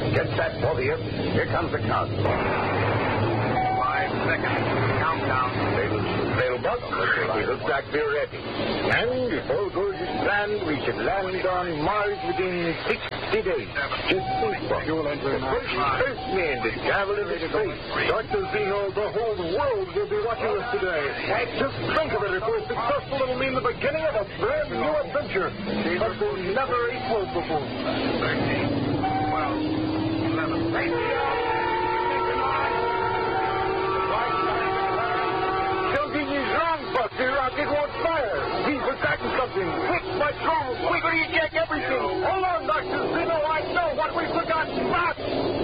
Get set, both of you. Here comes the count. 5 seconds. Countdown. They'll bug. He looks like we're ready. And if all goes as planned, we should land on Mars within 60 days. Just think, Bob. The first men to travel into space. Dr. Zeno, the whole world will be watching us today. Just think of it. If we're successful, it'll mean the beginning of a brand new adventure. But we'll never equal before. 13, 12, 11, 18. The rocket won't fire. He's forgotten something. Quick, what's wrong? Quickly eject everything. Hold on, Dr. Zeno. I know what we forgot. Stop!